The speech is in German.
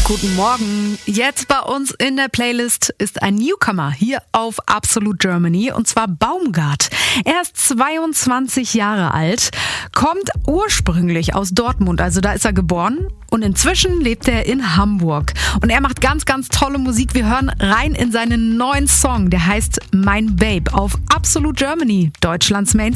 Guten Morgen. Jetzt bei uns in der Playlist ist ein Newcomer hier auf Absolute Germany und zwar Baumgart. Er ist 22 Jahre alt, kommt ursprünglich aus Dortmund, also da ist er geboren und inzwischen lebt er in Hamburg. Und er macht ganz, ganz tolle Musik. Wir hören rein in seinen neuen Song, der heißt Mein Babe auf Absolute Germany, Deutschlands Mainstage.